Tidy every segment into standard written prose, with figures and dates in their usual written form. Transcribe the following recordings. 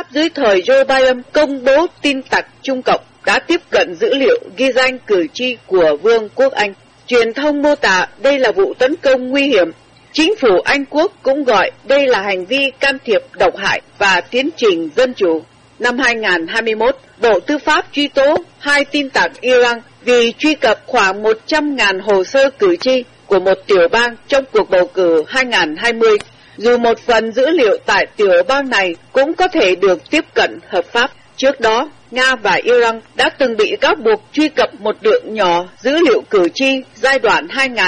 Pháp dưới thời Joe Biden công bố tin tặc Trung Cộng đã tiếp cận dữ liệu ghi danh cử tri của Vương quốc Anh. Truyền thông mô tả đây là vụ tấn công nguy hiểm. Chính phủ Anh Quốc cũng gọi đây là hành vi can thiệp độc hại và tiến trình dân chủ. Năm 2021, Bộ Tư pháp truy tố 2 tin tặc Iran vì truy cập khoảng 100.000 hồ sơ cử tri của một tiểu bang trong cuộc bầu cử 2020. Dù một phần dữ liệu tại tiểu bang này cũng có thể được tiếp cận hợp pháp. Trước đó, Nga và Iran đã từng bị cáo buộc truy cập một lượng nhỏ dữ liệu cử tri giai đoạn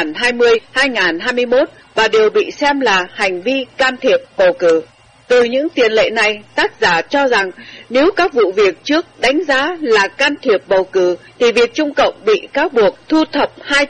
2020-2021 và đều bị xem là hành vi can thiệp bầu cử. Từ những tiền lệ này, tác giả cho rằng nếu các vụ việc trước đánh giá là can thiệp bầu cử, thì việc Trung Cộng bị cáo buộc thu thập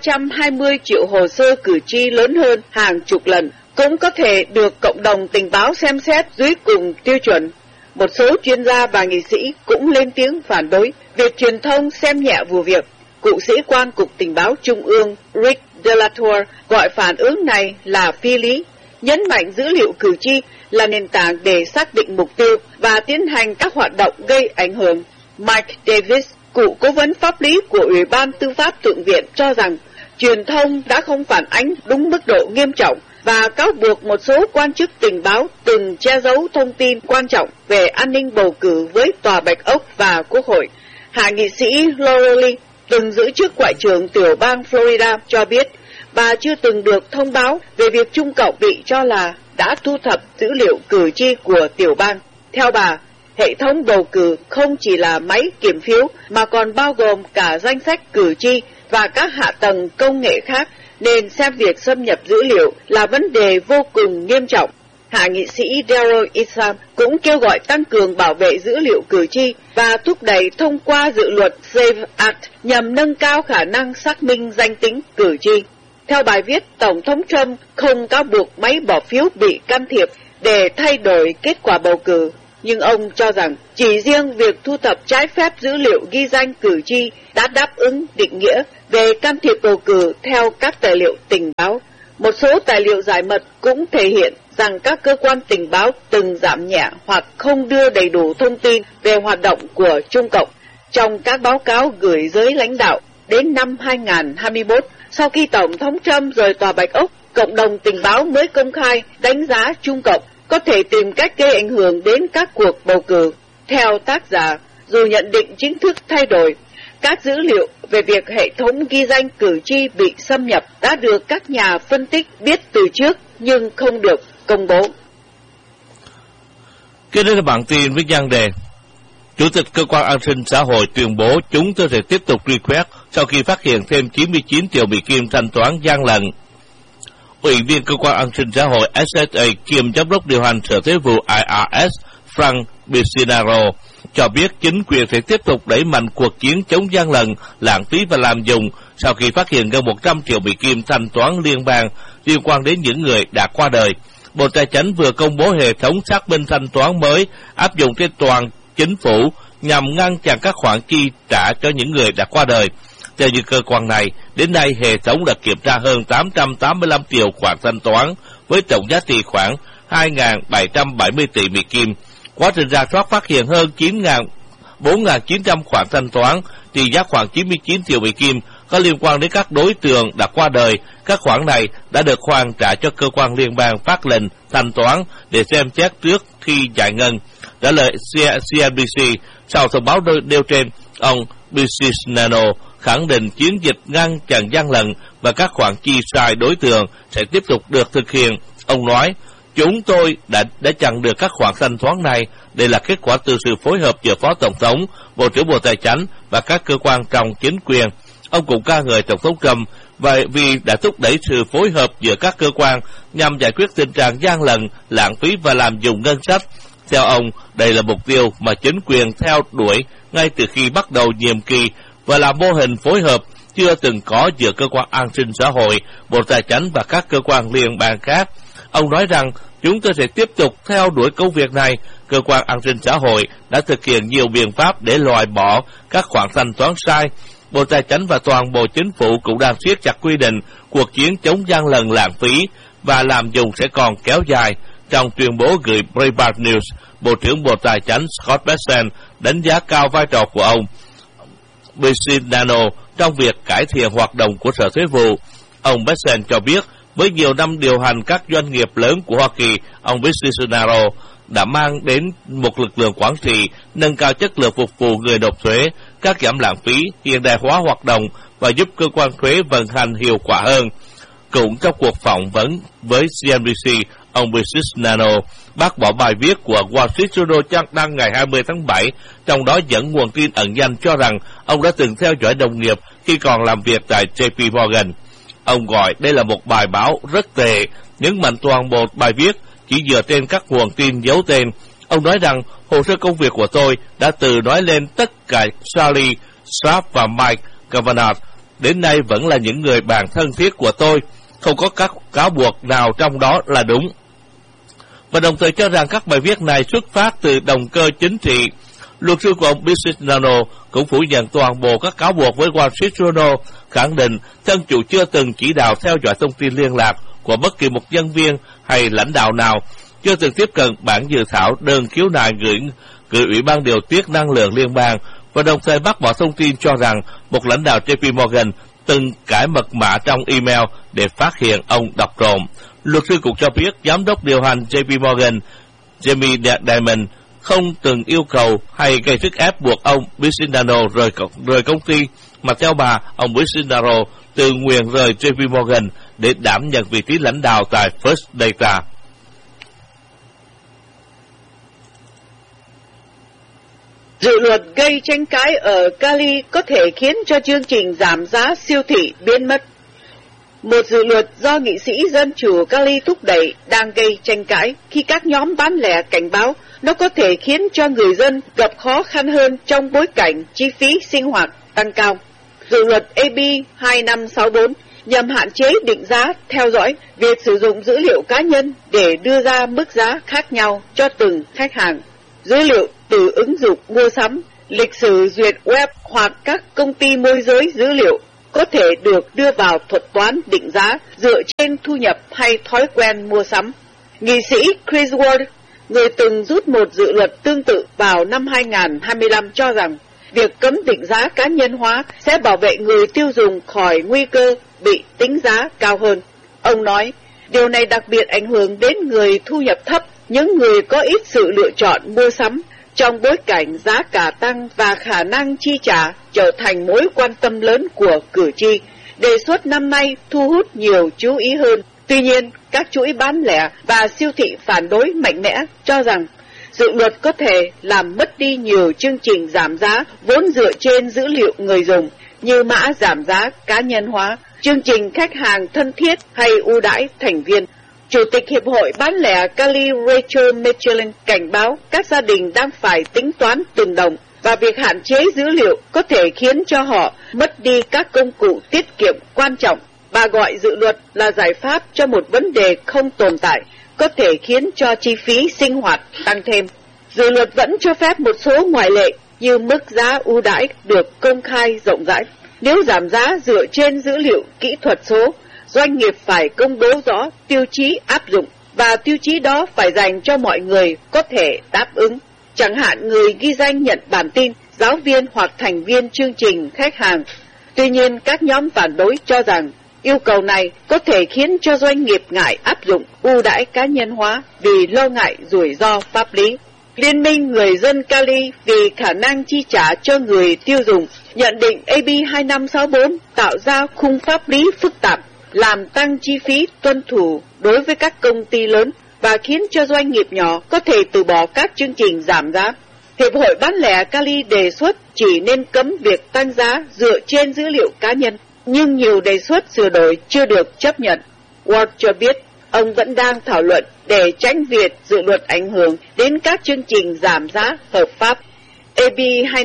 220 triệu hồ sơ cử tri lớn hơn hàng chục lần, cũng có thể được cộng đồng tình báo xem xét dưới cùng tiêu chuẩn. Một số chuyên gia và nghị sĩ cũng lên tiếng phản đối việc truyền thông xem nhẹ vụ việc. Cựu sĩ quan Cục Tình báo Trung ương Rick Delatour gọi phản ứng này là phi lý, nhấn mạnh dữ liệu cử tri là nền tảng để xác định mục tiêu và tiến hành các hoạt động gây ảnh hưởng. Mike Davis, cựu cố vấn pháp lý của Ủy ban Tư pháp Thượng viện cho rằng truyền thông đã không phản ánh đúng mức độ nghiêm trọng và cáo buộc một số quan chức tình báo từng che giấu thông tin quan trọng về an ninh bầu cử với Tòa Bạch Ốc và Quốc hội. Hạ nghị sĩ Laura Lee, từng giữ chức ngoại trưởng tiểu bang Florida, cho biết bà chưa từng được thông báo về việc Trung Cộng bị cho là đã thu thập dữ liệu cử tri của tiểu bang. Theo bà, hệ thống bầu cử không chỉ là máy kiểm phiếu mà còn bao gồm cả danh sách cử tri và các hạ tầng công nghệ khác, nên xem việc xâm nhập dữ liệu là vấn đề vô cùng nghiêm trọng. Hạ nghị sĩ Daryl Issam cũng kêu gọi tăng cường bảo vệ dữ liệu cử tri và thúc đẩy thông qua dự luật SAVE Act nhằm nâng cao khả năng xác minh danh tính cử tri. Theo bài viết, Tổng thống Trump không cáo buộc máy bỏ phiếu bị can thiệp để thay đổi kết quả bầu cử, nhưng ông cho rằng chỉ riêng việc thu thập trái phép dữ liệu ghi danh cử tri đã đáp ứng định nghĩa về can thiệp bầu cử theo các tài liệu tình báo. Một số tài liệu giải mật cũng thể hiện rằng các cơ quan tình báo từng giảm nhẹ hoặc không đưa đầy đủ thông tin về hoạt động của Trung Cộng. Trong các báo cáo gửi giới lãnh đạo đến năm 2021, sau khi Tổng thống Trump rời Tòa Bạch Ốc, cộng đồng tình báo mới công khai đánh giá Trung Cộng có thể tìm cách gây ảnh hưởng đến các cuộc bầu cử. Theo tác giả, dù nhận định chính thức thay đổi, các dữ liệu về việc hệ thống ghi danh cử tri bị xâm nhập đã được các nhà phân tích biết từ trước nhưng không được công bố. Kế đến là bản tin với nhan đề: Chủ tịch Cơ quan An sinh xã hội tuyên bố chúng tôi sẽ tiếp tục truy quét sau khi phát hiện thêm 99 triệu Mỹ Kim thanh toán gian lận. Ủy viên Cơ quan An sinh xã hội SSA kiêm giám đốc điều hành Sở Thuế vụ IRS Frank Bisinaro cho biết chính quyền sẽ tiếp tục đẩy mạnh cuộc chiến chống gian lận, lãng phí và lạm dụng sau khi phát hiện gần 100 triệu Mỹ Kim thanh toán liên bang liên quan đến những người đã qua đời. Bộ Tài chính vừa công bố hệ thống xác minh thanh toán mới áp dụng trên toàn chính phủ nhằm ngăn chặn các khoản chi trả cho những người đã qua đời. Theo như cơ quan này, đến nay hệ thống đã kiểm tra hơn 885 triệu khoản thanh toán với tổng giá trị khoảng 2.770 tỷ Mỹ Kim. Quá trình rà soát phát hiện hơn 4.900 khoản thanh toán trị giá khoảng 99 triệu Mỹ Kim có liên quan đến các đối tượng đã qua đời. Các khoản này đã được hoàn trả cho cơ quan liên bang phát lệnh thanh toán để xem xét trước khi giải ngân. Trả lời CNBC, sau thông báo nêu trên, ông Bisinaro khẳng định chiến dịch ngăn chặn gian lận và các khoản chi sai đối tượng sẽ tiếp tục được thực hiện. Ông nói, chúng tôi đã chặn được các khoản thanh toán này. Đây là kết quả từ sự phối hợp giữa Phó Tổng thống, Bộ trưởng Bộ Tài chính và các cơ quan trong chính quyền. Ông cũng ca ngợi Tổng thống Trump vì đã thúc đẩy sự phối hợp giữa các cơ quan nhằm giải quyết tình trạng gian lận, lãng phí và lạm dụng ngân sách. Theo ông, đây là mục tiêu mà chính quyền theo đuổi ngay từ khi bắt đầu nhiệm kỳ và là mô hình phối hợp chưa từng có giữa cơ quan an sinh xã hội, Bộ Tài chính và các cơ quan liên bang khác. Ông nói rằng chúng tôi sẽ tiếp tục theo đuổi công việc này. Cơ quan an sinh xã hội đã thực hiện nhiều biện pháp để loại bỏ các khoản thanh toán sai. Bộ Tài chính và toàn bộ chính phủ cũng đang siết chặt quy định. Cuộc chiến chống gian lận, lãng phí và lạm dụng sẽ còn kéo dài. Trong tuyên bố gửi Breitbart News, Bộ trưởng Bộ Tài chính Scott Bessent đánh giá cao vai trò của ông Bisinano trong việc cải thiện hoạt động của Sở Thuế vụ. Ông Bessent cho biết, với nhiều năm điều hành các doanh nghiệp lớn của Hoa Kỳ, ông Bisinano đã mang đến một lực lượng quản trị, nâng cao chất lượng phục vụ người nộp thuế, cắt giảm lãng phí, hiện đại hóa hoạt động và giúp cơ quan thuế vận hành hiệu quả hơn. Cũng trong cuộc phỏng vấn với CNBC, ông Bisinano bác bỏ bài viết của Wall Street Journal đăng ngày 20 tháng 7, trong đó dẫn nguồn tin ẩn danh cho rằng ông đã từng theo dõi đồng nghiệp khi còn làm việc tại JP Morgan. Ông gọi đây là một bài báo rất tệ, nhấn mạnh toàn bộ bài viết chỉ dựa trên các nguồn tin giấu tên. Ông nói rằng hồ sơ công việc của tôi đã từ nói lên tất cả Charlie Sharp và Mike Kavanagh đến nay vẫn là những người bạn thân thiết của tôi, không có các cáo buộc nào trong đó là đúng. Và đồng thời cho rằng các bài viết này xuất phát từ động cơ chính trị. Luật sư của ông Bisinano cũng phủ nhận toàn bộ các cáo buộc với Wall Street Journal, khẳng định thân chủ chưa từng chỉ đạo theo dõi thông tin liên lạc của bất kỳ một nhân viên hay lãnh đạo nào, chưa từng tiếp cận bản dự thảo đơn khiếu nại gửi Ủy ban điều tiết năng lượng liên bang, và đồng thời bác bỏ thông tin cho rằng một lãnh đạo JP Morgan từng cải mật mã trong email để phát hiện ông đọc trộm. Luật sư cũng cho biết giám đốc điều hành JP Morgan, Jamie Dimon, không từng yêu cầu hay gây sức ép buộc ông Bisinano rời công ty, mà theo bà, ông Bisinano tự nguyện rời JP Morgan để đảm nhận vị trí lãnh đạo tại First Data. Dự luật gây tranh cãi ở Cali có thể khiến cho chương trình giảm giá siêu thị biến mất. Một dự luật do nghị sĩ Dân chủ Cali thúc đẩy đang gây tranh cãi khi các nhóm bán lẻ cảnh báo nó có thể khiến cho người dân gặp khó khăn hơn trong bối cảnh chi phí sinh hoạt tăng cao. Dự luật AB 2564 nhằm hạn chế định giá theo dõi việc sử dụng dữ liệu cá nhân để đưa ra mức giá khác nhau cho từng khách hàng. Dữ liệu từ ứng dụng mua sắm, lịch sử duyệt web hoặc các công ty môi giới dữ liệu có thể được đưa vào thuật toán định giá dựa trên thu nhập hay thói quen mua sắm. Nghị sĩ Chris Ward, người từng rút một dự luật tương tự vào năm 2025 cho rằng việc cấm định giá cá nhân hóa sẽ bảo vệ người tiêu dùng khỏi nguy cơ bị tính giá cao hơn. Ông nói, điều này đặc biệt ảnh hưởng đến người thu nhập thấp, những người có ít sự lựa chọn mua sắm, trong bối cảnh giá cả tăng và khả năng chi trả trở thành mối quan tâm lớn của cử tri. Đề xuất năm nay thu hút nhiều chú ý hơn. Tuy nhiên, các chuỗi bán lẻ và siêu thị phản đối mạnh mẽ, cho rằng dự luật có thể làm mất đi nhiều chương trình giảm giá vốn dựa trên dữ liệu người dùng, như mã giảm giá cá nhân hóa, chương trình khách hàng thân thiết hay ưu đãi thành viên. Chủ tịch Hiệp hội bán lẻ Cali Rachel Michelin cảnh báo các gia đình đang phải tính toán từng đồng, và việc hạn chế dữ liệu có thể khiến cho họ mất đi các công cụ tiết kiệm quan trọng. Bà gọi dự luật là giải pháp cho một vấn đề không tồn tại, có thể khiến cho chi phí sinh hoạt tăng thêm. Dự luật vẫn cho phép một số ngoại lệ như mức giá ưu đãi được công khai rộng rãi. Nếu giảm giá dựa trên dữ liệu kỹ thuật số, doanh nghiệp phải công bố rõ tiêu chí áp dụng, và tiêu chí đó phải dành cho mọi người có thể đáp ứng. Chẳng hạn người ghi danh nhận bản tin, giáo viên hoặc thành viên chương trình khách hàng. Tuy nhiên, các nhóm phản đối cho rằng yêu cầu này có thể khiến cho doanh nghiệp ngại áp dụng ưu đãi cá nhân hóa vì lo ngại rủi ro pháp lý. Liên minh Người dân Cali vì khả năng chi trả cho người tiêu dùng nhận định AB 2564 tạo ra khung pháp lý phức tạp, làm tăng chi phí tuân thủ đối với các công ty lớn và khiến cho doanh nghiệp nhỏ có thể từ bỏ các chương trình giảm giá. Hiệp hội bán lẻ Cali đề xuất chỉ nên cấm việc tăng giá dựa trên dữ liệu cá nhân, nhưng nhiều đề xuất sửa đổi chưa được chấp nhận. Ward cho biết ông vẫn đang thảo luận để tránh việc dự luật ảnh hưởng đến các chương trình giảm giá hợp pháp. AB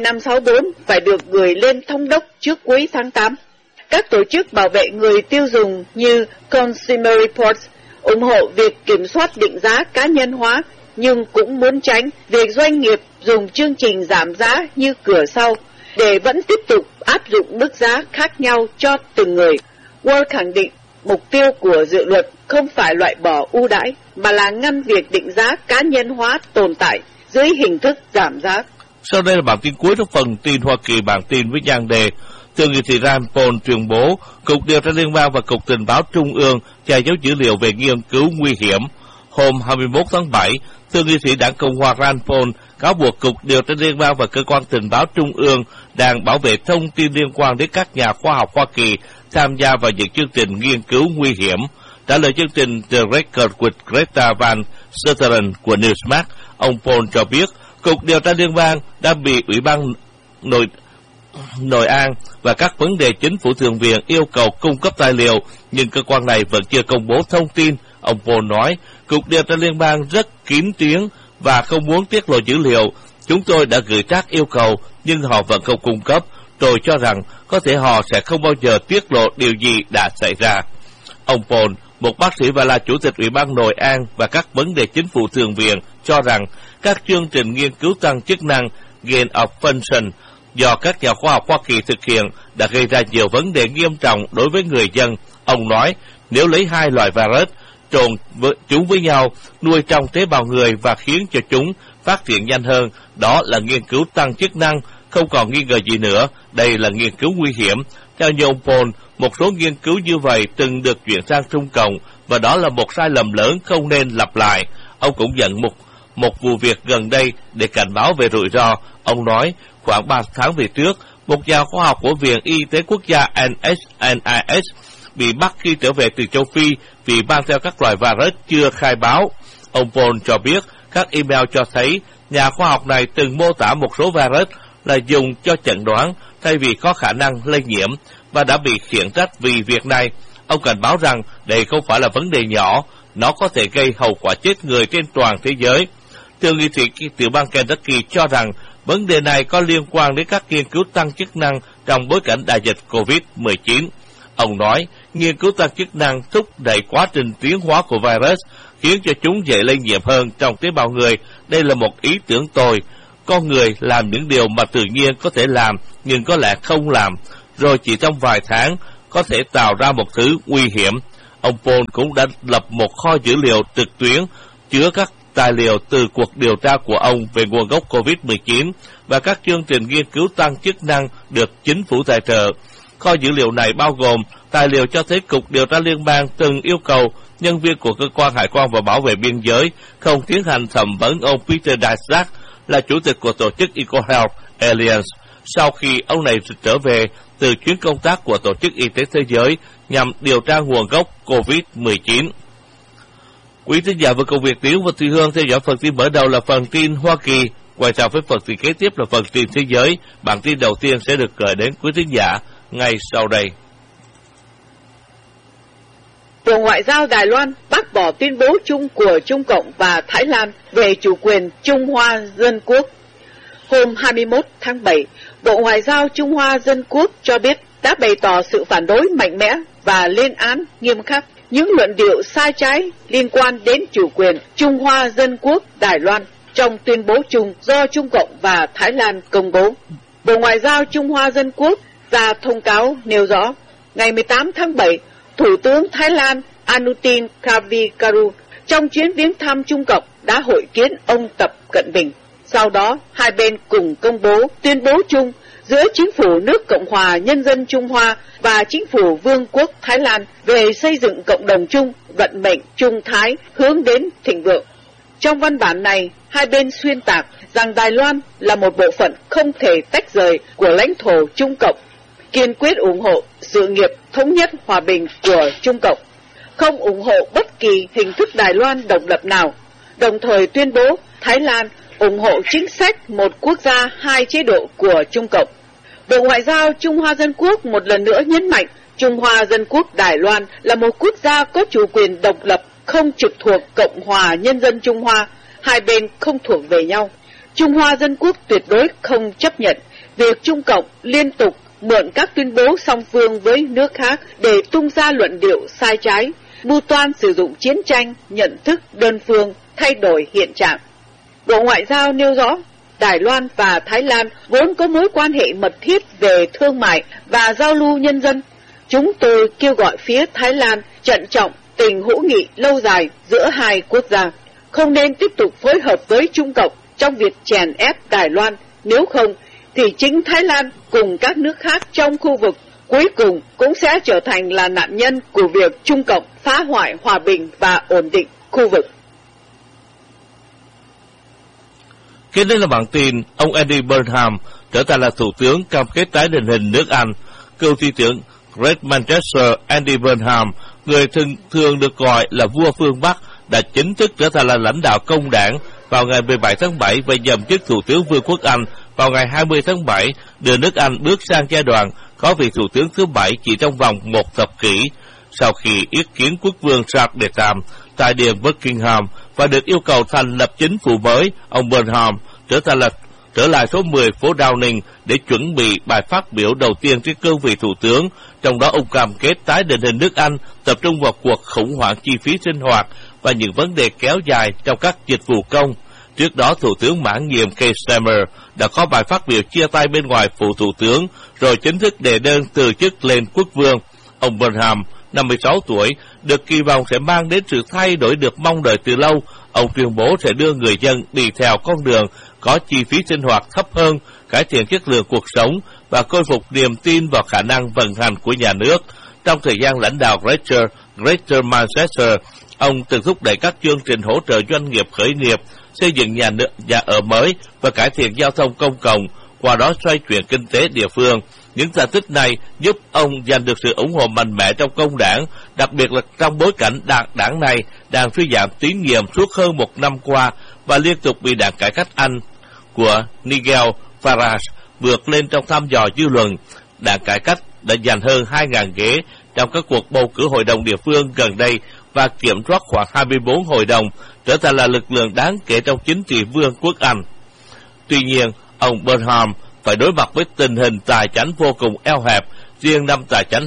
2564 phải được gửi lên thống đốc trước cuối tháng 8. Các tổ chức bảo vệ người tiêu dùng như Consumer Reports ủng hộ việc kiểm soát định giá cá nhân hóa, nhưng cũng muốn tránh việc doanh nghiệp dùng chương trình giảm giá như cửa sau để vẫn tiếp tục áp dụng mức giá khác nhau cho từng người. Ward khẳng định mục tiêu của dự luật không phải loại bỏ ưu đãi, mà là ngăn việc định giá cá nhân hóa tồn tại dưới hình thức giảm giá. Sau đây là bản tin cuối trong phần tin Hoa Kỳ, bản tin với nhan đề Thượng nghị sĩ Rand Paul tuyên bố Cục Điều tra Liên bang và Cục Tình báo Trung ương che giấu dữ liệu về nghiên cứu nguy hiểm. Hôm 21 tháng 7, Thượng nghị sĩ Đảng Cộng hòa Rand Paul cáo buộc Cục Điều tra Liên bang và Cơ quan Tình báo Trung ương đang bảo vệ thông tin liên quan đến các nhà khoa học Hoa Kỳ tham gia vào những chương trình nghiên cứu nguy hiểm. Trả lời chương trình The Record with Greta Van Susteren của Newsmax, ông Paul cho biết Cục Điều tra Liên bang đã bị Ủy ban Nội An và các vấn đề chính phủ thượng viện yêu cầu cung cấp tài liệu, nhưng cơ quan này vẫn chưa công bố thông tin. Ông Paul nói, Cục Điều tra Liên bang rất kín tiếng và không muốn tiết lộ dữ liệu. Chúng tôi đã gửi các yêu cầu, nhưng họ vẫn không cung cấp. Tôi cho rằng có thể họ sẽ không bao giờ tiết lộ điều gì đã xảy ra. Ông Paul, một bác sĩ và là chủ tịch Ủy ban Nội An và các vấn đề chính phủ thượng viện, cho rằng các chương trình nghiên cứu tăng chức năng gain of function do các nhà khoa học Hoa Kỳ thực hiện đã gây ra nhiều vấn đề nghiêm trọng đối với người dân. Ông nói, nếu lấy hai loại virus, trộn chúng với nhau, nuôi trong tế bào người và khiến cho chúng phát triển nhanh hơn, đó là nghiên cứu tăng chức năng, không còn nghi ngờ gì nữa, đây là nghiên cứu nguy hiểm. Theo như ông Paul, một số nghiên cứu như vậy từng được chuyển sang Trung Cộng, và đó là một sai lầm lớn không nên lặp lại. Ông cũng nhận một vụ việc gần đây để cảnh báo về rủi ro. Ông nói, khoảng 3 tháng về trước, một nhà khoa học của Viện Y tế Quốc gia NIH bị bắt khi trở về từ châu Phi vì mang theo các loài virus chưa khai báo. Ông Paul cho biết các email cho thấy nhà khoa học này từng mô tả một số virus là dùng cho chẩn đoán thay vì có khả năng lây nhiễm và đã bị khiển trách vì việc này. Ông cảnh báo rằng đây không phải là vấn đề nhỏ, nó có thể gây hậu quả chết người trên toàn thế giới. Thượng nghị sĩ tiểu bang Kentucky cho rằng vấn đề này có liên quan đến các nghiên cứu tăng chức năng trong bối cảnh đại dịch COVID-19. Ông nói, nghiên cứu tăng chức năng thúc đẩy quá trình tiến hóa của virus, khiến cho chúng dễ lây nhiễm hơn trong tế bào người. Đây là một ý tưởng tồi. Con người làm những điều mà tự nhiên có thể làm, nhưng có lẽ không làm, rồi chỉ trong vài tháng có thể tạo ra một thứ nguy hiểm. Ông Paul cũng đã lập một kho dữ liệu trực tuyến chứa các tài liệu từ cuộc điều tra của ông về nguồn gốc COVID-19 và các chương trình nghiên cứu tăng chức năng được chính phủ tài trợ. Kho dữ liệu này bao gồm tài liệu cho thấy Cục Điều tra Liên bang từng yêu cầu nhân viên của Cơ quan Hải quan và Bảo vệ Biên giới không tiến hành thẩm vấn ông Peter Daszak, là chủ tịch của tổ chức EcoHealth Alliance, sau khi ông này trở về từ chuyến công tác của Tổ chức Y tế Thế giới nhằm điều tra nguồn gốc COVID-19. Quý thính giả vừa cùng Việt Tiến và Thùy Hương theo dõi phần tin mở đầu là phần tin Hoa Kỳ, quay sang với phần tin kế tiếp là phần tin thế giới. Bản tin đầu tiên sẽ được gửi đến quý thính giả ngay sau đây. Bộ Ngoại giao Đài Loan bác bỏ tuyên bố chung của Trung Cộng và Thái Lan về chủ quyền Trung Hoa Dân Quốc. Hôm 21 tháng 7, Bộ Ngoại giao Trung Hoa Dân Quốc cho biết đã bày tỏ sự phản đối mạnh mẽ và lên án nghiêm khắc những luận điệu sai trái liên quan đến chủ quyền Trung Hoa Dân Quốc Đài Loan trong tuyên bố chung do Trung Cộng và Thái Lan công bố. Bộ Ngoại giao Trung Hoa Dân Quốc ra thông cáo nêu rõ, ngày 18 tháng 7, Thủ tướng Thái Lan Anutin Charnvirakul trong chuyến viếng thăm Trung Cộng đã hội kiến ông Tập Cận Bình. Sau đó, hai bên cùng công bố tuyên bố chung giữa Chính phủ nước Cộng hòa Nhân dân Trung Hoa và Chính phủ Vương quốc Thái Lan về xây dựng cộng đồng chung, vận mệnh Trung Thái hướng đến thịnh vượng. Trong văn bản này, hai bên xuyên tạc rằng Đài Loan là một bộ phận không thể tách rời của lãnh thổ Trung Cộng, kiên quyết ủng hộ sự nghiệp thống nhất hòa bình của Trung Cộng, không ủng hộ bất kỳ hình thức Đài Loan độc lập nào, đồng thời tuyên bố Thái Lan ủng hộ chính sách một quốc gia hai chế độ của Trung Cộng. Bộ Ngoại giao Trung Hoa Dân Quốc một lần nữa nhấn mạnh Trung Hoa Dân Quốc Đài Loan là một quốc gia có chủ quyền độc lập, không trực thuộc Cộng hòa Nhân dân Trung Hoa, hai bên không thuộc về nhau. Trung Hoa Dân Quốc tuyệt đối không chấp nhận việc Trung Cộng liên tục mượn các tuyên bố song phương với nước khác để tung ra luận điệu sai trái, mưu toan sử dụng chiến tranh, nhận thức đơn phương, thay đổi hiện trạng. Bộ Ngoại giao nêu rõ, Đài Loan và Thái Lan vốn có mối quan hệ mật thiết về thương mại và giao lưu nhân dân. Chúng tôi kêu gọi phía Thái Lan trân trọng tình hữu nghị lâu dài giữa hai quốc gia, không nên tiếp tục phối hợp với Trung Cộng trong việc chèn ép Đài Loan, nếu không thì chính Thái Lan cùng các nước khác trong khu vực cuối cùng cũng sẽ trở thành là nạn nhân của việc Trung Cộng phá hoại hòa bình và ổn định khu vực. Kế đến là bản tin, ông Andy Burnham trở thành là thủ tướng cam kết tái định hình nước Anh. Cựu thị trưởng Great Manchester Andy Burnham, người thường được gọi là vua phương Bắc, đã chính thức trở thành là lãnh đạo công đảng vào ngày 17 tháng 7 và nhậm chức thủ tướng Vương quốc Anh vào ngày 20 tháng 7, đưa nước Anh bước sang giai đoạn có vị thủ tướng thứ 7 chỉ trong vòng một thập kỷ. Sau khi ý kiến quốc vương Charles de Tam tại điện Buckingham và được yêu cầu thành lập chính phủ mới, ông Burnham trở lại số 10 phố Downing để chuẩn bị bài phát biểu đầu tiên trên cương vị thủ tướng. Trong đó ông cam kết tái định hình nước Anh, tập trung vào cuộc khủng hoảng chi phí sinh hoạt và những vấn đề kéo dài trong các dịch vụ công. Trước đó, Thủ tướng mãn nhiệm Keir Starmer đã có bài phát biểu chia tay bên ngoài phủ thủ tướng, rồi chính thức đệ đơn từ chức lên quốc vương. Ông Burnham, 56 tuổi, được kỳ vọng sẽ mang đến sự thay đổi được mong đợi từ lâu. Ông tuyên bố sẽ đưa người dân đi theo con đường có chi phí sinh hoạt thấp hơn, cải thiện chất lượng cuộc sống và khôi phục niềm tin vào khả năng vận hành của nhà nước. Trong thời gian lãnh đạo Greater Manchester, ông từng thúc đẩy các chương trình hỗ trợ doanh nghiệp khởi nghiệp, xây dựng nhà ở mới và cải thiện giao thông công cộng, qua đó xoay chuyển kinh tế địa phương. Những thành tích này giúp ông giành được sự ủng hộ mạnh mẽ trong công đảng, đặc biệt là trong bối cảnh đảng này đang suy giảm tín nhiệm suốt hơn một năm qua và liên tục bị đảng cải cách Anh của Nigel Farage vượt lên trong thăm dò dư luận. Đảng cải cách đã giành hơn 2.000 ghế trong các cuộc bầu cử hội đồng địa phương gần đây và kiểm soát khoảng 24 hội đồng, trở thành là lực lượng đáng kể trong chính trị Vương quốc Anh. Tuy nhiên, ông Burnham phải đối mặt với tình hình tài chánh vô cùng eo hẹp. Riêng năm tài chánh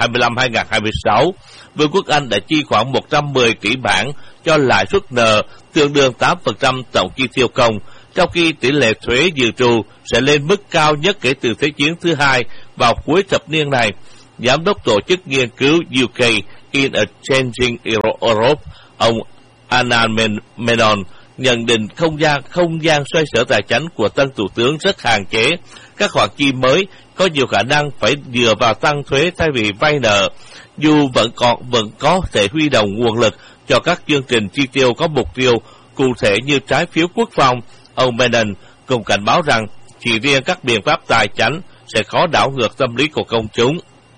2025-2026, Vương quốc Anh đã chi khoảng 110 tỷ bảng cho lãi suất nợ, tương đương 8% tổng chi tiêu công, trong khi tỷ lệ thuế dự trù sẽ lên mức cao nhất kể từ Thế chiến thứ hai vào cuối thập niên này. Giám đốc tổ chức nghiên cứu UK in a Changing Europe, ông Anand Menon, nhận định không gian xoay sở tài chánh của tân thủ tướng rất hạn chế. Các khoản chi mới có nhiều khả năng phải dựa vào tăng thuế thay vì vay nợ, dù vẫn có thể huy động nguồn lực cho các chương trình chi tiêu có mục tiêu cụ thể như trái phiếu quốc phòng. Ông Menon cùng cảnh báo rằng chỉ riêng các biện pháp tài chánh sẽ khó đảo ngược tâm lý của công chúng.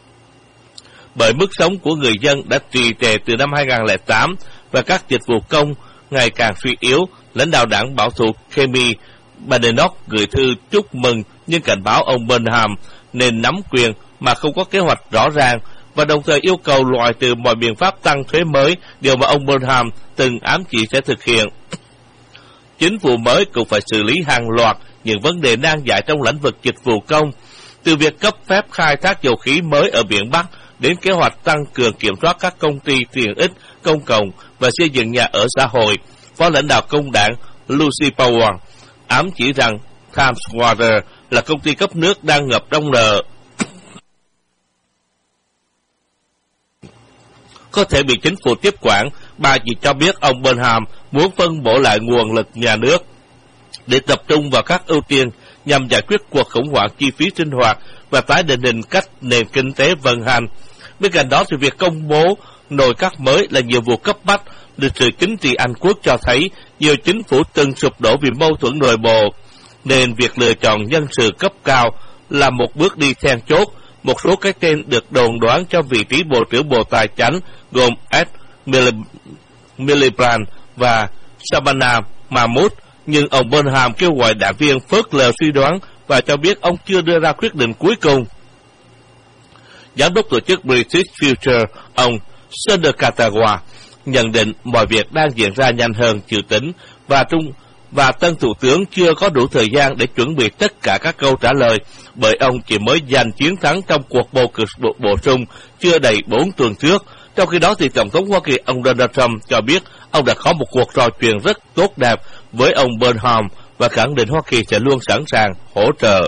Bởi mức sống của người dân đã trì trệ từ năm 2008 và các dịch vụ công ngày càng suy yếu, lãnh đạo đảng bảo thủ Kemi Badenoch gửi thư chúc mừng nhưng cảnh báo ông Burnham nên nắm quyền mà không có kế hoạch rõ ràng, và đồng thời yêu cầu loại trừ mọi biện pháp tăng thuế mới, điều mà ông Burnham từng ám chỉ sẽ thực hiện. Chính phủ mới cũng phải xử lý hàng loạt những vấn đề nan giải trong lĩnh vực dịch vụ công, từ việc cấp phép khai thác dầu khí mới ở biển Bắc đến kế hoạch tăng cường kiểm soát các công ty tiện ích công cộng và xây dựng nhà ở xã hội. Phó lãnh đạo công đảng Lucy Powell ám chỉ rằng Thames Water là công ty cấp nước đang ngập trong nợ, có thể bị chính phủ tiếp quản. Bà chỉ cho biết ông Burnham muốn phân bổ lại nguồn lực nhà nước để tập trung vào các ưu tiên nhằm giải quyết cuộc khủng hoảng chi phí sinh hoạt và tái định hình cách nền kinh tế vận hành. Bên cạnh đó thì việc công bố nội các mới là nhiệm vụ cấp bách. Lịch sử chính trị Anh quốc cho thấy nhiều chính phủ từng sụp đổ vì mâu thuẫn nội bộ, nên việc lựa chọn nhân sự cấp cao là một bước đi then chốt. Một số cái tên được đồn đoán cho vị trí Bộ trưởng Bộ Tài chánh gồm Ed Miliband và Shabana Mahmood, nhưng ông Burnham kêu gọi đảng viên phớt lờ suy đoán và cho biết ông chưa đưa ra quyết định cuối cùng. Giám đốc tổ chức British Future, ông Sunder Katawa, nhận định mọi việc đang diễn ra nhanh hơn dự tính và tân thủ tướng chưa có đủ thời gian để chuẩn bị tất cả các câu trả lời, bởi ông chỉ mới giành chiến thắng trong cuộc bầu cử bổ sung chưa đầy 4 tuần trước. Trong khi đó thì Tổng thống Hoa Kỳ ông Donald Trump cho biết ông đã có một cuộc trò chuyện rất tốt đẹp với ông Burnham và khẳng định Hoa Kỳ sẽ luôn sẵn sàng hỗ trợ.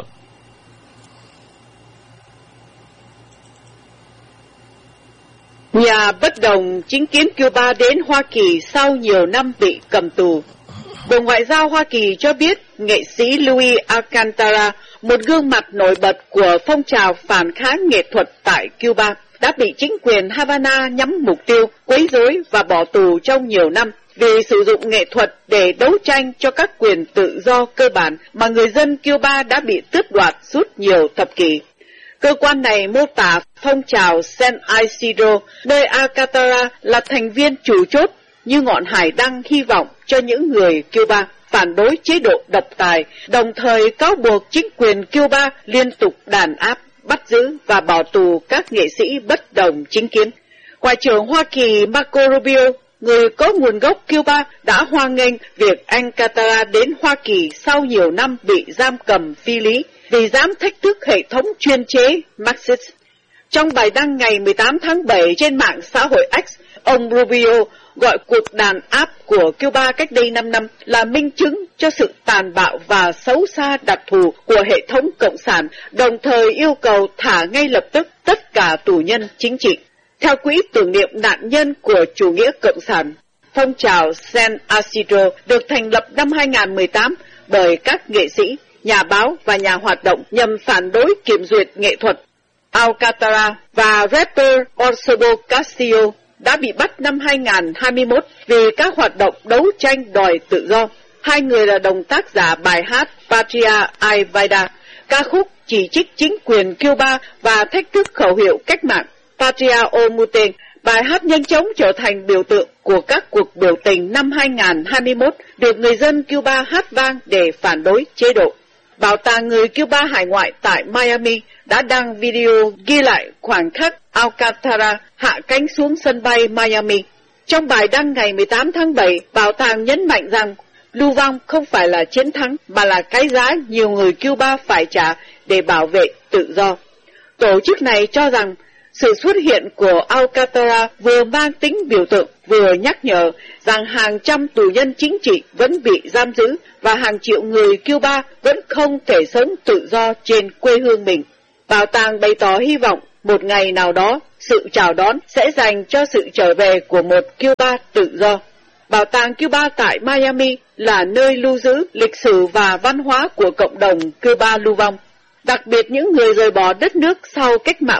Nhà bất đồng chính kiến Cuba đến Hoa Kỳ sau nhiều năm bị cầm tù. Bộ Ngoại giao Hoa Kỳ cho biết nghệ sĩ Luis Alcantara, một gương mặt nổi bật của phong trào phản kháng nghệ thuật tại Cuba, đã bị chính quyền Havana nhắm mục tiêu, quấy rối và bỏ tù trong nhiều năm vì sử dụng nghệ thuật để đấu tranh cho các quyền tự do cơ bản mà người dân Cuba đã bị tước đoạt suốt nhiều thập kỷ. Cơ quan này mô tả phong trào San Isidro, nơi Alcantara là thành viên chủ chốt, như ngọn hải đăng hy vọng cho những người Cuba phản đối chế độ độc tài, đồng thời cáo buộc chính quyền Cuba liên tục đàn áp, bắt giữ và bỏ tù các nghệ sĩ bất đồng chính kiến. Ngoại trưởng Hoa Kỳ Marco Rubio, người có nguồn gốc Cuba, đã hoan nghênh việc Alcantara đến Hoa Kỳ sau nhiều năm bị giam cầm phi lý vì dám thách thức hệ thống chuyên chế Marxist. Trong bài đăng ngày 18 tháng 7 trên mạng xã hội X, ông Rubio gọi cuộc đàn áp của Cuba cách đây 5 năm là minh chứng cho sự tàn bạo và xấu xa đặc thù của hệ thống cộng sản, đồng thời yêu cầu thả ngay lập tức tất cả tù nhân chính trị. Theo quỹ tưởng niệm nạn nhân của chủ nghĩa cộng sản, phong trào San Isidro được thành lập năm 2018 bởi các nghệ sĩ, nhà báo và nhà hoạt động nhằm phản đối kiểm duyệt nghệ thuật. Alcantara và rapper Osobo Castillo đã bị bắt năm 2021 vì các hoạt động đấu tranh đòi tự do. Hai người là đồng tác giả bài hát Patria Ay Vida, ca khúc chỉ trích chính quyền Cuba và thách thức khẩu hiệu cách mạng Patria o Muerte. Bài hát nhanh chóng trở thành biểu tượng của các cuộc biểu tình năm 2021, được người dân Cuba hát vang để phản đối chế độ. Bảo tàng người Cuba hải ngoại tại Miami đã đăng video ghi lại khoảnh khắc Alcantara hạ cánh xuống sân bay Miami. Trong bài đăng ngày 18 tháng 7, bảo tàng nhấn mạnh rằng lưu vong không phải là chiến thắng mà là cái giá nhiều người Cuba phải trả để bảo vệ tự do. Tổ chức này cho rằng sự xuất hiện của Alcantara vừa mang tính biểu tượng, vừa nhắc nhở rằng hàng trăm tù nhân chính trị vẫn bị giam giữ và hàng triệu người Cuba vẫn không thể sống tự do trên quê hương mình. Bảo tàng bày tỏ hy vọng một ngày nào đó sự chào đón sẽ dành cho sự trở về của một Cuba tự do. Bảo tàng Cuba tại Miami là nơi lưu giữ lịch sử và văn hóa của cộng đồng Cuba lưu vong, đặc biệt những người rời bỏ đất nước sau cách mạng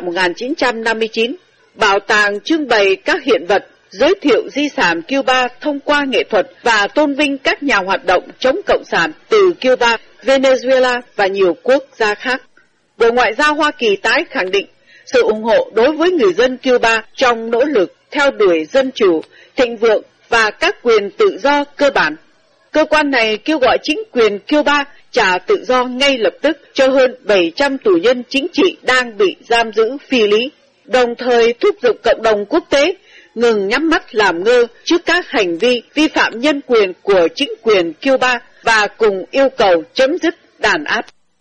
1959. Bảo tàng trưng bày các hiện vật, giới thiệu di sản Cuba thông qua nghệ thuật và tôn vinh các nhà hoạt động chống cộng sản từ Cuba, Venezuela và nhiều quốc gia khác. Bộ Ngoại giao Hoa Kỳ tái khẳng định sự ủng hộ đối với người dân Cuba trong nỗ lực theo đuổi dân chủ, thịnh vượng và các quyền tự do cơ bản. Cơ quan này kêu gọi chính quyền Cuba trả tự do ngay lập tức cho hơn 700 tù nhân chính trị đang bị giam giữ phi lý, đồng thời thúc giục cộng đồng quốc tế ngừng nhắm mắt làm ngơ trước các hành vi vi phạm nhân quyền của chính quyền Cuba và cùng yêu cầu chấm dứt đàn áp.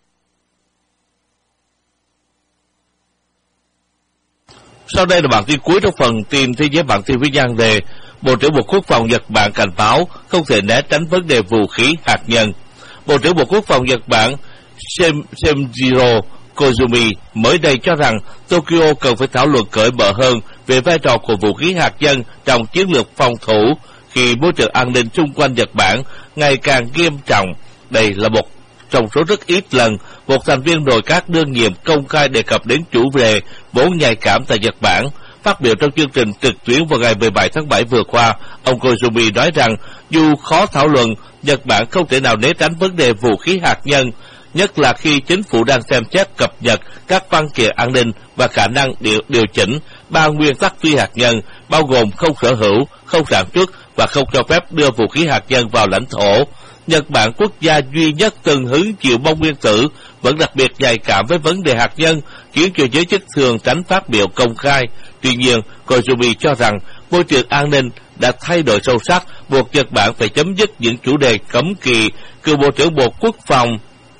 Sau đây là bản tin cuối trong phần tin thế giới bản tin với nhan đề Bộ trưởng Bộ Quốc phòng Nhật Bản cảnh báo không thể né tránh vấn đề vũ khí hạt nhân. Bộ trưởng Bộ Quốc phòng Nhật Bản Shinjiro Koizumi mới đây cho rằng Tokyo cần phải thảo luận cởi mở hơn về vai trò của vũ khí hạt nhân trong chiến lược phòng thủ khi môi trường an ninh xung quanh Nhật Bản ngày càng nghiêm trọng. Đây là một trong số rất ít lần một thành viên nội các đương nhiệm công khai đề cập đến chủ đề vốn nhạy cảm tại Nhật Bản. Phát biểu trong chương trình trực tuyến vào ngày 17 tháng 7 vừa qua, ông Koizumi nói rằng dù khó thảo luận, Nhật Bản không thể nào né tránh vấn đề vũ khí hạt nhân, nhất là khi chính phủ đang xem xét cập nhật các văn kiện an ninh và khả năng điều chỉnh ba nguyên tắc phi hạt nhân, bao gồm không sở hữu, không sản xuất và không cho phép đưa vũ khí hạt nhân vào lãnh thổ. Nhật Bản, quốc gia duy nhất từng hứng chịu bom nguyên tử, vẫn đặc biệt nhạy cảm với vấn đề hạt nhân, khiến cho giới chức thường tránh phát biểu công khai. Tuy nhiên, Koizumi cho rằng môi trường an ninh đã thay đổi sâu sắc, buộc Nhật Bản phải chấm dứt những chủ đề cấm kỵ. Cựu Bộ trưởng Bộ Quốc phòng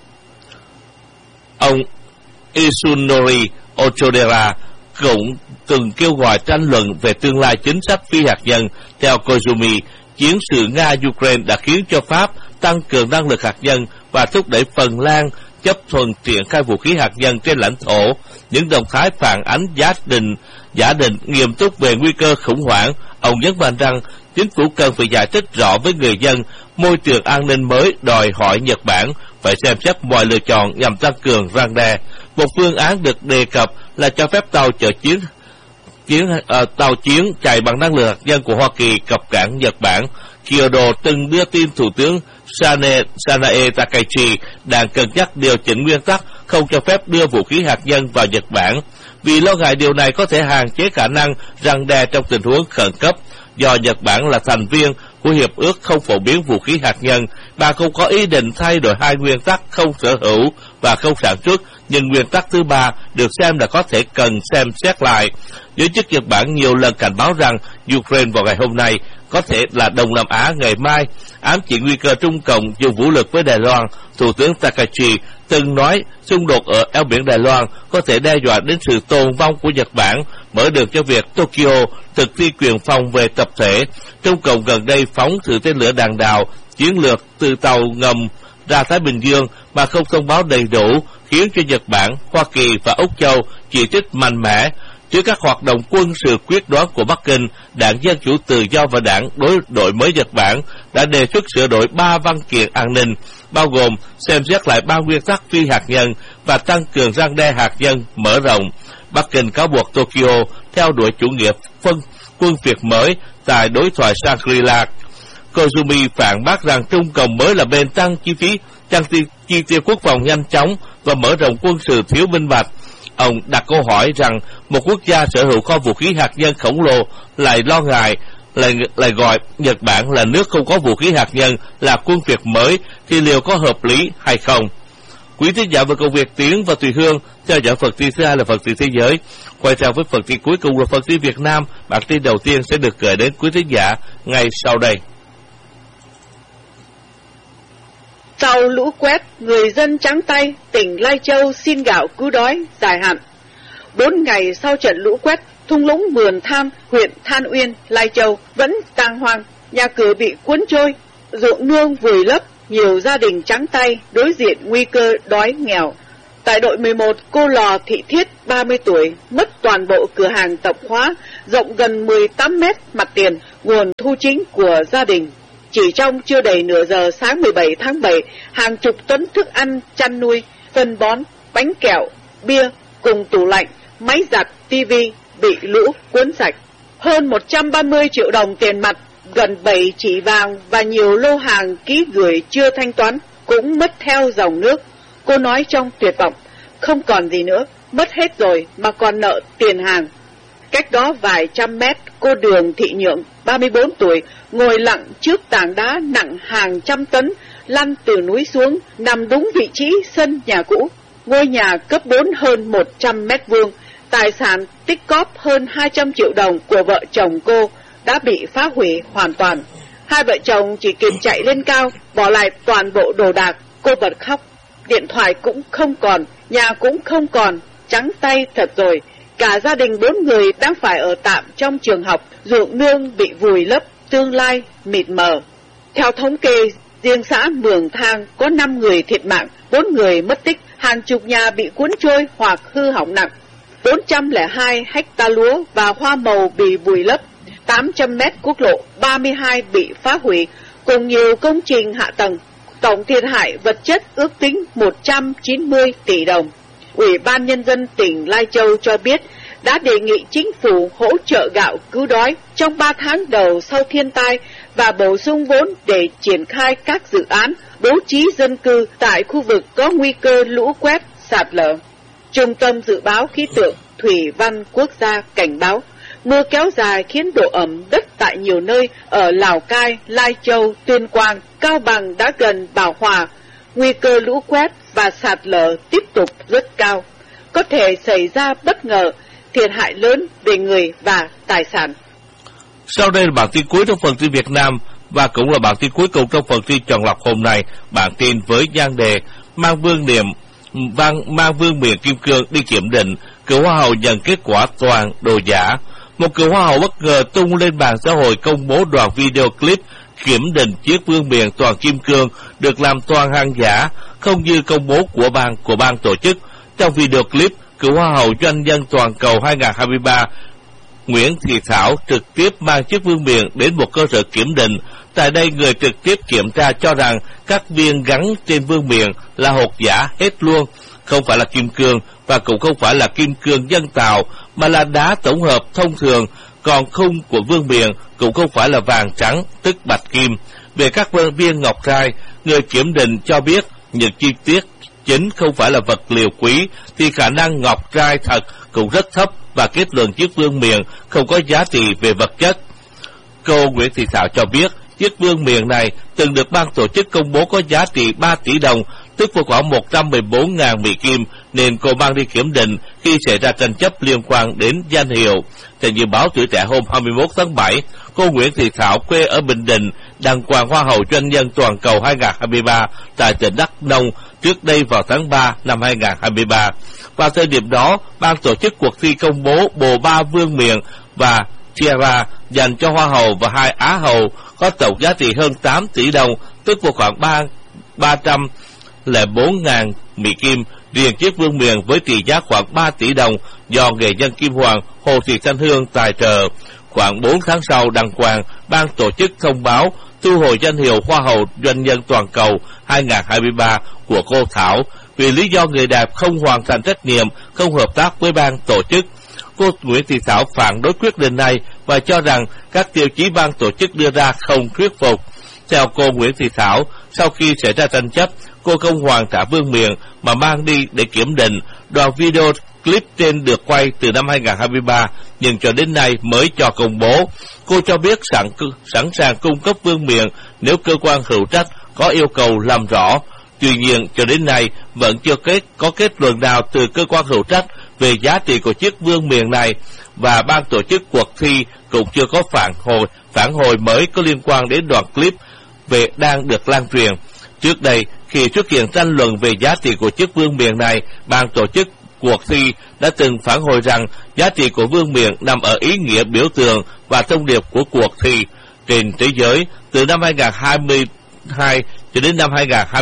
ông Isunori Ochodera cũng từng kêu gọi tranh luận về tương lai chính sách phi hạt nhân. Theo Koizumi, chiến sự Nga-Ukraine đã khiến cho Pháp tăng cường năng lực hạt nhân và thúc đẩy Phần Lan chấp thuận triển khai vũ khí hạt nhân trên lãnh thổ. Những động thái phản ánh giả định nghiêm túc về nguy cơ khủng hoảng. Ông nhấn mạnh rằng chính phủ cần phải giải thích rõ với người dân môi trường an ninh mới đòi hỏi Nhật Bản phải xem xét mọi lựa chọn nhằm tăng cường răn đe. Một phương án được đề cập là cho phép tàu chở tàu chiến chạy bằng năng lượng hạt nhân của Hoa Kỳ cập cảng Nhật Bản. Kyodo từng đưa tin Thủ tướng Sanae Takaichi đang cân nhắc điều chỉnh nguyên tắc không cho phép đưa vũ khí hạt nhân vào Nhật Bản, vì lo ngại điều này có thể hạn chế khả năng răn đe trong tình huống khẩn cấp. Do Nhật Bản là thành viên của Hiệp ước không phổ biến vũ khí hạt nhân, bà không có ý định thay đổi hai nguyên tắc không sở hữu và không sản xuất, nhưng nguyên tắc thứ ba được xem là có thể cần xem xét lại. Giới chức Nhật Bản nhiều lần cảnh báo rằng Ukraine vào ngày hôm nay có thể là Đông Nam Á ngày mai, ám chỉ nguy cơ Trung Cộng dùng vũ lực với Đài Loan. Thủ tướng Takaichi từng nói xung đột ở eo biển Đài Loan có thể đe dọa đến sự tồn vong của Nhật Bản, mở đường cho việc Tokyo thực thi quyền phòng vệ tập thể. Trung Cộng gần đây phóng thử tên lửa đạn đạo chiến lược từ tàu ngầm ra Thái Bình Dương mà không thông báo đầy đủ, khiến cho Nhật Bản, Hoa Kỳ và Úc Châu chỉ trích mạnh mẽ. Trước các hoạt động quân sự quyết đoán của Bắc Kinh, Đảng Dân Chủ Tự Do và Đảng Đổi mới Nhật Bản đã đề xuất sửa đổi 3 văn kiện an ninh, bao gồm xem xét lại 3 nguyên tắc phi hạt nhân và tăng cường răn đe hạt nhân mở rộng. Bắc Kinh cáo buộc Tokyo theo đuổi chủ nghĩa quân Việt mới tại đối thoại Shangri-La. Koizumi phản bác rằng Trung Cộng mới là bên tăng chi tiêu quốc phòng nhanh chóng và mở rộng quân sự thiếu minh bạch. Ông đặt câu hỏi rằng một quốc gia sở hữu kho vũ khí hạt nhân khổng lồ lại lo ngại lại gọi Nhật Bản là nước không có vũ khí hạt nhân là quân Việt mới thì liệu có hợp lý hay không? Quý thính giả và công việc Tiến và Tùy Hương theo dõi phần tin thứ hai là phần tin thế giới. Quay sang với phần tin cuối cùng là phần tin Việt Nam. Bản tin đầu tiên sẽ được gửi đến quý thính giả ngay sau đây. Sau lũ quét, người dân trắng tay, tỉnh Lai Châu xin gạo cứu đói dài hạn. 4 ngày sau trận lũ quét, thung lũng Mường Than, huyện Than Uyên, Lai Châu vẫn tang hoang, nhà cửa bị cuốn trôi, ruộng nương vùi lấp, nhiều gia đình trắng tay đối diện nguy cơ đói nghèo. Tại đội 11, cô Lò Thị Thiết, 30 tuổi, mất toàn bộ cửa hàng tạp hóa rộng gần 18 mét mặt tiền, nguồn thu chính của gia đình. Chỉ trong chưa đầy nửa giờ sáng 17 tháng 7, hàng chục tấn thức ăn chăn nuôi, phân bón, bánh kẹo, bia cùng tủ lạnh, máy giặt, tivi bị lũ cuốn sạch. Hơn 130 triệu đồng tiền mặt, gần 7 chỉ vàng và nhiều lô hàng ký gửi chưa thanh toán cũng mất theo dòng nước. Cô nói trong tuyệt vọng, không còn gì nữa, mất hết rồi mà còn nợ tiền hàng. Cách đó vài trăm mét, cô Đường Thị Nhượng, 34 tuổi, ngồi lặng trước tảng đá nặng hàng trăm tấn, lăn từ núi xuống, nằm đúng vị trí sân nhà cũ. Ngôi nhà cấp 4 hơn 100 mét vuông, tài sản tích cóp hơn 200 triệu đồng của vợ chồng cô đã bị phá hủy hoàn toàn. Hai vợ chồng chỉ kịp chạy lên cao, bỏ lại toàn bộ đồ đạc, cô bật khóc. Điện thoại cũng không còn, nhà cũng không còn, trắng tay thật rồi. Cả gia đình 4 người đang phải ở tạm trong trường học, ruộng nương bị vùi lấp, tương lai mịt mờ. Theo thống kê, riêng xã Mường Thang có 5 người thiệt mạng, 4 người mất tích, hàng chục nhà bị cuốn trôi hoặc hư hỏng nặng. 402 hecta lúa và hoa màu bị vùi lấp, 800 mét quốc lộ 32 bị phá hủy, cùng nhiều công trình hạ tầng. Tổng thiệt hại vật chất ước tính 190 tỷ đồng. Ủy ban Nhân dân tỉnh Lai Châu cho biết đã đề nghị chính phủ hỗ trợ gạo cứu đói trong 3 tháng đầu sau thiên tai và bổ sung vốn để triển khai các dự án bố trí dân cư tại khu vực có nguy cơ lũ quét, sạt lở. Trung tâm Dự báo Khí tượng Thủy văn Quốc gia cảnh báo mưa kéo dài khiến độ ẩm đất tại nhiều nơi ở Lào Cai, Lai Châu, Tuyên Quang, Cao Bằng đã gần bão hòa. Nguy cơ lũ quét và sạt lở tiếp tục rất cao, có thể xảy ra bất ngờ, thiệt hại lớn về người và tài sản. Sau đây là bản tin cuối trong phần tin Việt Nam và cũng là bản tin cuối cùng trong phần tin chọn lọc hôm nay. Bản tin với nhan đề mang vương miện kim cương đi kiểm định, cựu hoa hậu nhận kết quả toàn đồ giả. Một cựu hoa hậu bất ngờ tung lên mạng xã hội công bố đoạn video clip kiểm định chiếc vương miện toàn kim cương được làm toàn hàng giả, không như công bố của ban tổ chức. Trong video clip, cựu hoa hậu doanh nhân toàn cầu 2023 Nguyễn Thị Thảo trực tiếp mang chức vương miện đến một cơ sở kiểm định. Tại đây, người trực tiếp kiểm tra cho rằng các viên gắn trên vương miện là hột giả hết luôn, không phải là kim cương và cũng không phải là kim cương nhân tạo, mà là đá tổng hợp thông thường. Còn khung của vương miện cũng không phải là vàng trắng, tức bạch kim. Về các viên ngọc trai, người kiểm định cho biết những chi tiết chính không phải là vật liệu quý, thì khả năng ngọc trai thật cũng rất thấp, và kết luận chiếc vương miện không có giá trị về vật chất. Cô Nguyễn Thị Thảo cho biết chiếc vương miện này từng được ban tổ chức công bố có giá trị 3 tỷ đồng, tức vào khoảng 114.000 Mỹ Kim, nên cô mang đi kiểm định khi xảy ra tranh chấp liên quan đến danh hiệu. Theo như báo Tuổi Trẻ hôm 21 tháng 7, cô Nguyễn Thị Thảo quê ở Bình Định đăng quang Hoa hậu Doanh nhân toàn cầu 2023 tại tỉnh Đắk Nông trước đây vào tháng 3 năm 2023. Vào thời điểm đó, ban tổ chức cuộc thi công bố bộ 3 vương miện và tiara dành cho Hoa hậu và 2 Á hậu có tổng giá trị hơn 8 tỷ đồng, tức vào khoảng 304.000 Mỹ Kim. Riêng chiếc vương miện với trị giá khoảng 3 tỷ đồng do nghệ nhân Kim Hoàng Hồ Thị Thanh Hương tài trợ. Khoảng 4 tháng sau đăng quang, ban tổ chức thông báo thu hồi danh hiệu Hoa hậu Doanh nhân toàn cầu 2023 của cô Thảo vì lý do người đẹp không hoàn thành trách nhiệm, không hợp tác với ban tổ chức. Cô Nguyễn Thị Thảo phản đối quyết định này và cho rằng các tiêu chí ban tổ chức đưa ra không thuyết phục. Theo cô Nguyễn Thị Thảo, sau khi xảy ra tranh chấp, cô không hoàn trả vương miện mà mang đi để kiểm định. Đoạn video clip trên được quay từ năm 2023 nhưng cho đến nay mới cho công bố. Cô cho biết sẵn sàng cung cấp vương miện nếu cơ quan hữu trách có yêu cầu làm rõ. Tuy nhiên, cho đến nay vẫn chưa có kết luận nào từ cơ quan hữu trách về giá trị của chiếc vương miện này, và ban tổ chức cuộc thi cũng chưa có phản hồi mới có liên quan đến đoạn clip đang được lan truyền. Trước đây, khi xuất hiện tranh luận về giá trị của chiếc vương miện này, ban tổ chức cuộc thi đã từng phản hồi rằng giá trị của vương miện nằm ở ý nghĩa biểu tượng và thông điệp của cuộc thi. Trên thế giới, từ năm 2022 cho đến năm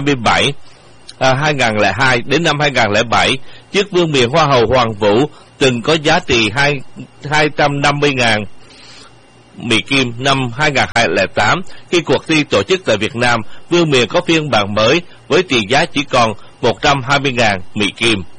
2002 đến năm 2007, chiếc vương miện Hoa hậu Hoàng Vũ từng có giá trị 250.000 Mỹ Kim. Năm 2008, khi cuộc thi tổ chức tại Việt Nam, vương miện có phiên bản mới với trị giá chỉ còn 120.000 Mỹ Kim.